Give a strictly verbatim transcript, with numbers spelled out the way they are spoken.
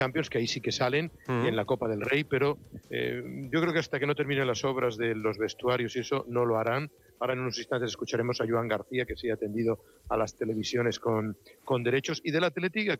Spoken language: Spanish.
Champions, que ahí sí que salen, Mm. y en la Copa del Rey, pero eh, yo creo que hasta que no terminen las obras de los vestuarios y eso, no lo harán. Ahora en unos instantes escucharemos a Joan García, que sí ha atendido a las televisiones con, con derechos, y del Atlético